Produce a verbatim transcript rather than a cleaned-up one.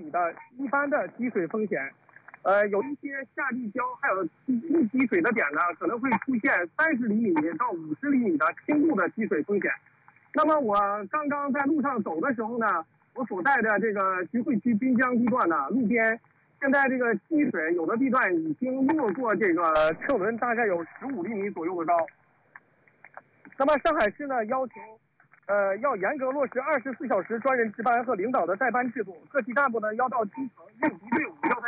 米的一般的积水风险。呃，有一些下地胶还有易积水的点呢，可能会出现三十厘米到五十厘米的轻度的积水风险。那么我刚刚在路上走的时候呢，我所在的这个徐汇区滨江地段呢，路边现在这个积水有的地段已经没过这个车轮，大概有十五厘米左右的高。那么上海市呢要求，呃，要严格落实二十四小时专人值班和领导的带班制度，各级干部呢要到基层应急队伍要